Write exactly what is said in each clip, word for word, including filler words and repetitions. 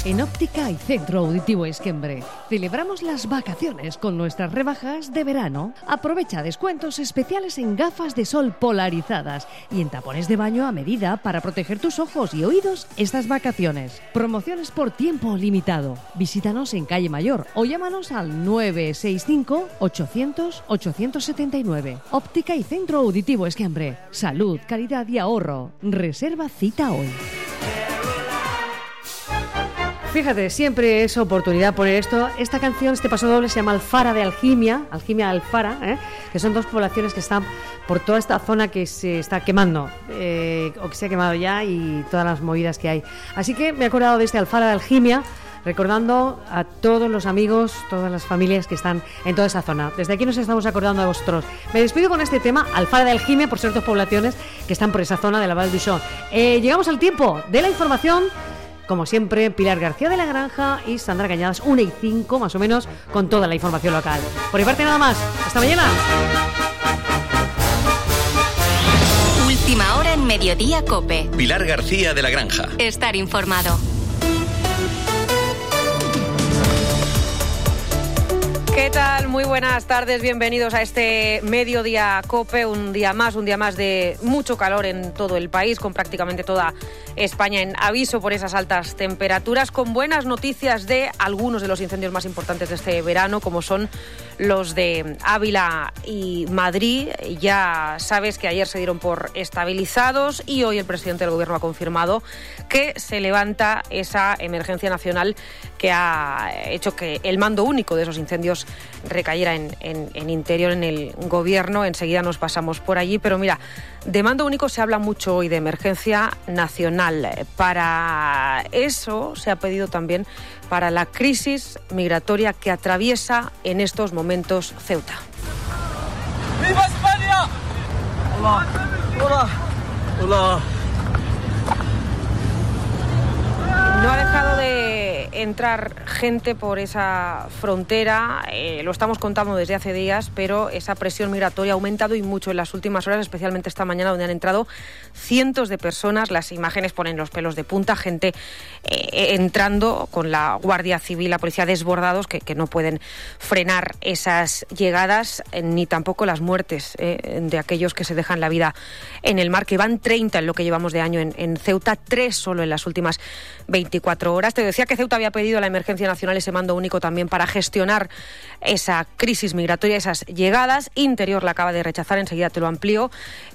En Óptica y Centro Auditivo Esquembre celebramos las vacaciones con nuestras rebajas de verano. Aprovecha descuentos especiales en gafas de sol polarizadas y en tapones de baño a medida para proteger tus ojos y oídos estas vacaciones. Promociones por tiempo limitado. Visítanos en Calle Mayor o llámanos al nueve seis cinco, ochocientos, ochocientos setenta y nueve. Óptica y Centro Auditivo Esquembre. Salud, calidad y ahorro. Reserva cita hoy. Fíjate, siempre es oportunidad poner esto. Esta canción, este paso doble se llama Alfara de Algimia, Algimia Alfara, ¿eh? que son dos poblaciones que están por toda esta zona que se está quemando, eh, o que se ha quemado ya, y todas las movidas que hay. Así que me he acordado de este Alfara de Algimia, recordando a todos los amigos, todas las familias que están en toda esa zona. Desde aquí nos estamos acordando de vosotros. Me despido con este tema, Alfara de Algimia, por ser dos poblaciones que están por esa zona de la Val d'Uixó. Eh, llegamos al tiempo de la información. Como siempre, Pilar García de la Granja y Sandra Cañadas, una y cinco más o menos, con toda la información local. Por mi parte nada más. Hasta mañana. Última hora en Mediodía COPE. Pilar García de la Granja. Estar informado. ¿Qué tal? Muy buenas tardes, bienvenidos a este Mediodía COPE, un día más, un día más de mucho calor en todo el país, con prácticamente toda España en aviso por esas altas temperaturas, con buenas noticias de algunos de los incendios más importantes de este verano, como son los de Ávila y Madrid. Ya sabes que ayer se dieron por estabilizados y hoy el presidente del Gobierno ha confirmado que se levanta esa emergencia nacional que ha hecho que el mando único de esos incendios recayera en, en, en interior en el Gobierno. Enseguida nos pasamos por allí, pero mira, de mando único se habla mucho hoy, de emergencia nacional. Para eso se ha pedido también para la crisis migratoria que atraviesa en estos momentos Ceuta. ¡Viva España! Hola, hola, hola. No ha dejado de entrar gente por esa frontera, eh, lo estamos contando desde hace días, pero esa presión migratoria ha aumentado y mucho en las últimas horas, especialmente esta mañana, donde han entrado cientos de personas. Las imágenes ponen los pelos de punta, gente eh, entrando con la Guardia Civil, la policía desbordados, que, que no pueden frenar esas llegadas, eh, ni tampoco las muertes eh, de aquellos que se dejan la vida en el mar, que van treinta en lo que llevamos de año en, en Ceuta, tres solo en las últimas veinticuatro horas. Te decía que Ceuta había pedido a la emergencia nacional ese mando único también para gestionar esa crisis migratoria, esas llegadas. Interior la acaba de rechazar, enseguida te lo amplío.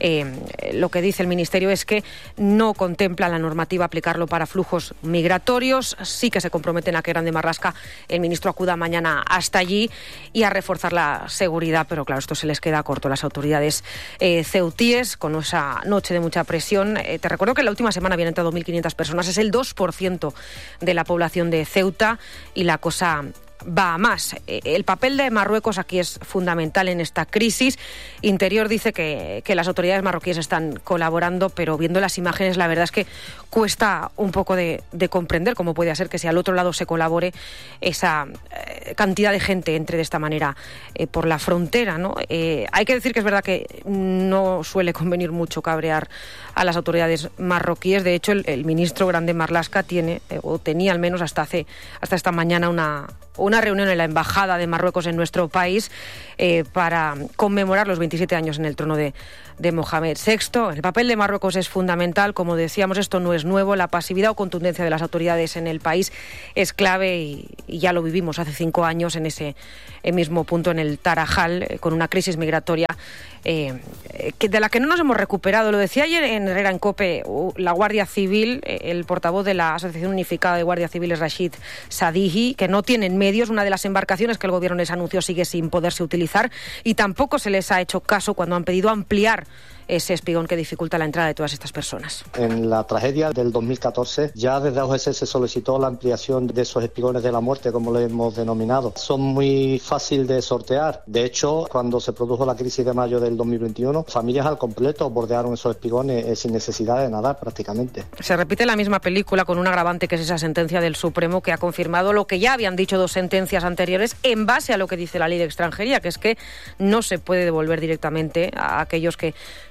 Eh, lo que dice el Ministerio es que no contempla la normativa aplicarlo para flujos migratorios. Sí que se comprometen a que Grande Marlaska, el ministro, acuda mañana hasta allí y a reforzar la seguridad, pero claro, esto se les queda corto a las autoridades eh, ceutíes con esa noche de mucha presión. Eh, te recuerdo que en la última semana habían entrado mil quinientas personas, es el dos por ciento de la población de Ceuta y la cosa va a más. El papel de Marruecos aquí es fundamental en esta crisis. Interior dice que, que las autoridades marroquíes están colaborando, pero viendo las imágenes la verdad es que cuesta un poco de, de comprender cómo puede ser que si al otro lado se colabore esa eh, cantidad de gente entre de esta manera eh, por la frontera, ¿no? Eh, hay que decir que es verdad que no suele convenir mucho cabrear a las autoridades marroquíes. De hecho, el, el ministro Grande Marlaska tiene, eh, o tenía al menos hasta hace hasta esta mañana, una una reunión en la Embajada de Marruecos en nuestro país eh, para conmemorar los veintisiete años en el trono de, de Mohamed sexto. El papel de Marruecos es fundamental, como decíamos, esto no es nuevo, la pasividad o contundencia de las autoridades en el país es clave y, y ya lo vivimos hace cinco años en ese el mismo punto en el Tarajal, eh, con una crisis migratoria eh, que de la que no nos hemos recuperado. Lo decía ayer en Herrera en COPE, uh, la Guardia Civil, eh, el portavoz de la Asociación Unificada de Guardia Civiles, Rashid Sadihi, que no tienen medios. Una de las embarcaciones que el gobierno les anunció sigue sin poderse utilizar y tampoco se les ha hecho caso cuando han pedido ampliar ese espigón que dificulta la entrada de todas estas personas. En la tragedia del dos mil catorce ya desde O G S se solicitó la ampliación de esos espigones de la muerte, como lo hemos denominado. Son muy fáciles de sortear. De hecho, cuando se produjo la crisis de mayo del dos mil veintiuno, familias al completo bordearon esos espigones eh, sin necesidad de nadar prácticamente. Se repite la misma película con un agravante que es esa sentencia del Supremo que ha confirmado lo que ya habían dicho dos sentencias anteriores en base a lo que dice la ley de extranjería, que es que no se puede devolver directamente a aquellos que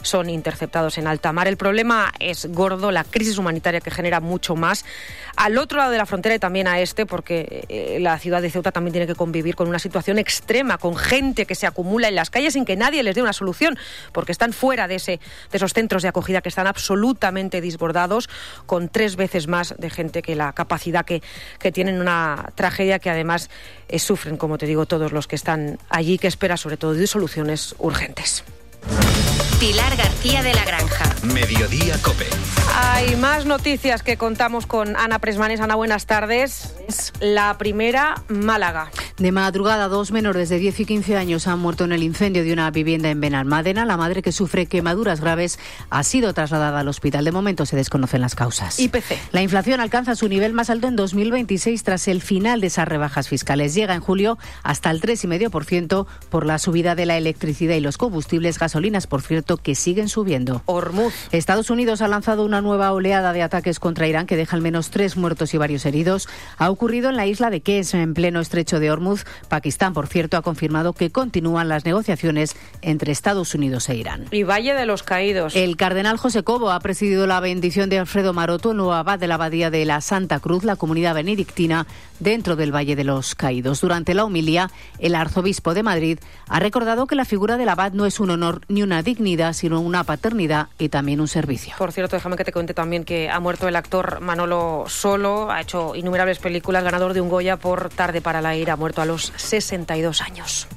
son interceptados en alta mar. El problema es gordo, la crisis humanitaria que genera mucho más al otro lado de la frontera y también a este, porque eh, la ciudad de Ceuta también tiene que convivir con una situación extrema, con gente que se acumula en las calles sin que nadie les dé una solución, porque están fuera de, ese, de esos centros de acogida que están absolutamente desbordados, con tres veces más de gente que la capacidad que, que tienen, una tragedia que además eh, sufren, como te digo, todos los que están allí, que espera sobre todo de soluciones urgentes. Pilar García de la Granja. Mediodía COPE. Hay más noticias que contamos con Ana Presmanes. Ana, buenas tardes. La primera, Málaga. De madrugada, dos menores de diez y quince años han muerto en el incendio de una vivienda en Benalmádena. La madre, que sufre quemaduras graves, ha sido trasladada al hospital. De momento se desconocen las causas. I P C. La inflación alcanza su nivel más alto en dos mil veintiséis tras el final de esas rebajas fiscales. Llega en julio hasta el tres coma cinco por ciento por la subida de la electricidad y los combustibles, gasolinas, por cierto, que siguen subiendo. Hormuz. Estados Unidos ha lanzado una nueva oleada de ataques contra Irán que deja al menos tres muertos y varios heridos. Ha ocurrido en la isla de Kess, en pleno estrecho de Hormuz. Pakistán, por cierto, ha confirmado que continúan las negociaciones entre Estados Unidos e Irán. Y Valle de los Caídos. El cardenal José Cobo ha presidido la bendición de Alfredo Maroto, nuevo abad de la abadía de la Santa Cruz, la comunidad benedictina dentro del Valle de los Caídos. Durante la homilía, el arzobispo de Madrid ha recordado que la figura del abad no es un honor ni una dignidad, sino una paternidad y también un servicio. Por cierto, déjame que te cuente también que ha muerto el actor Manolo Solo, ha hecho innumerables películas, ganador de un Goya por Tarde para la ira, ha muerto a los sesenta y dos años.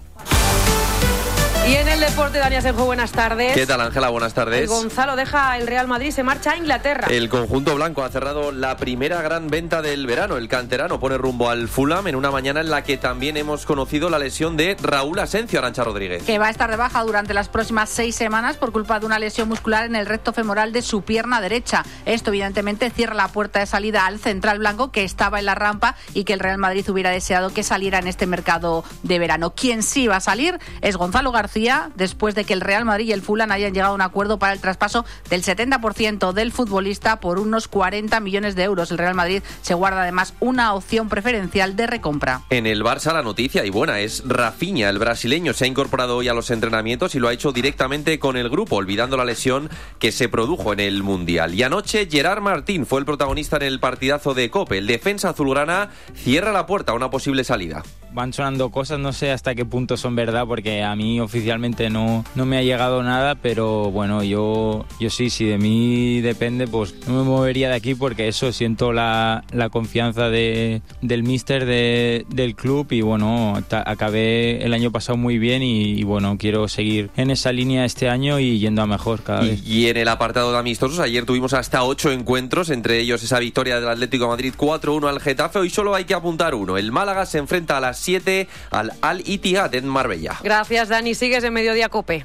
Y en el deporte, Dani Asenjo, buenas tardes. ¿Qué tal, Ángela? Buenas tardes. El Gonzalo deja el Real Madrid, se marcha a Inglaterra. El conjunto blanco ha cerrado la primera gran venta del verano. El canterano pone rumbo al Fulham en una mañana en la que también hemos conocido la lesión de Raúl Asencio. Arantxa Rodríguez. Que va a estar de baja durante las próximas seis semanas por culpa de una lesión muscular en el recto femoral de su pierna derecha. Esto, evidentemente, cierra la puerta de salida al central blanco, que estaba en la rampa y que el Real Madrid hubiera deseado que saliera en este mercado de verano. Quien sí va a salir es Gonzalo García, después de que el Real Madrid y el Fulham hayan llegado a un acuerdo para el traspaso del setenta por ciento del futbolista por unos cuarenta millones de euros. El Real Madrid se guarda además una opción preferencial de recompra. En el Barça la noticia, y buena, es Rafinha. El brasileño se ha incorporado hoy a los entrenamientos y lo ha hecho directamente con el grupo, olvidando la lesión que se produjo en el Mundial. Y anoche Gerard Martín fue el protagonista en el partidazo de COPE. El defensa azulgrana cierra la puerta a una posible salida. Van sonando cosas, no sé hasta qué punto son verdad, porque a mí oficialmente no, no me ha llegado nada, pero bueno, yo, yo sí, si de mí depende, pues no me movería de aquí, porque eso, siento la, la confianza de, del míster de, del club y bueno, ta, acabé el año pasado muy bien y, y bueno, quiero seguir en esa línea este año y yendo a mejor cada vez. Y, y en el apartado de amistosos, ayer tuvimos hasta ocho encuentros, entre ellos esa victoria del Atlético de Madrid cuatro uno al Getafe. Hoy solo hay que apuntar uno. El Málaga se enfrenta a las siete al Al-Ittihad en Marbella. Gracias, Dani. Sigues en Mediodía COPE.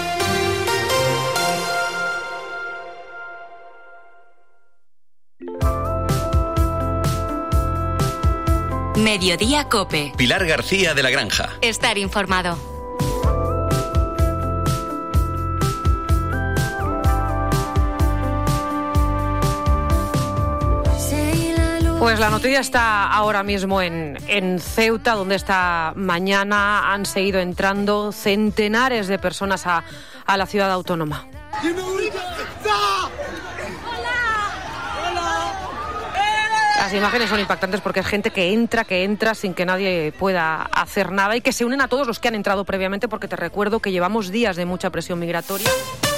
Mediodía COPE. Pilar García de la Granja. Estar informado. Pues la noticia está ahora mismo en, en Ceuta, donde esta mañana han seguido entrando centenares de personas a, a la ciudad autónoma. Las imágenes son impactantes porque es gente que entra, que entra sin que nadie pueda hacer nada y que se unen a todos los que han entrado previamente, porque te recuerdo que llevamos días de mucha presión migratoria.